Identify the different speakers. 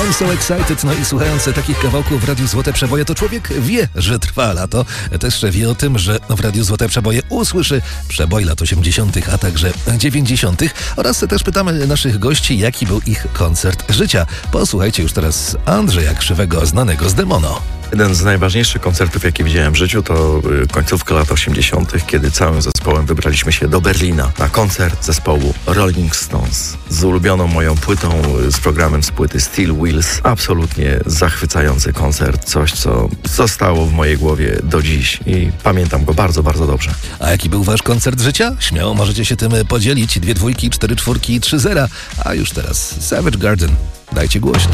Speaker 1: I'm so excited. No i słuchając takich kawałków w Radiu Złote Przeboje, to człowiek wie, że trwa lato. Też wie o tym, że w Radiu Złote Przeboje usłyszy przeboj lat 80., a także 90. Oraz też pytamy naszych gości, jaki był ich koncert życia. Posłuchajcie już teraz Andrzeja Krzywego, znanego z Demono.
Speaker 2: Jeden z najważniejszych koncertów, jakie widziałem w życiu, to końcówka lat 80., kiedy całym zespołem wybraliśmy się do Berlina na koncert zespołu Rolling Stones z ulubioną moją płytą, z programem z płyty Steel Wheels. Absolutnie zachwycający koncert, coś co zostało w mojej głowie do dziś i pamiętam go bardzo, bardzo dobrze.
Speaker 1: A jaki był wasz koncert życia? Śmiało możecie się tym podzielić. 2 2, 4 4 i 3 0. A już teraz Savage Garden. Dajcie głośno.